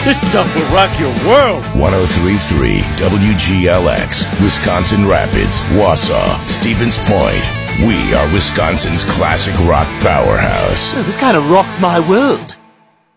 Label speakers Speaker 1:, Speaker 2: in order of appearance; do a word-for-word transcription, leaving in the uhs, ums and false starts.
Speaker 1: This stuff will rock your world.
Speaker 2: one oh three point three W G L X, Wisconsin Rapids, Wausau, Stevens Point. We are Wisconsin's classic rock powerhouse.
Speaker 3: Oh, this kind of rocks my world.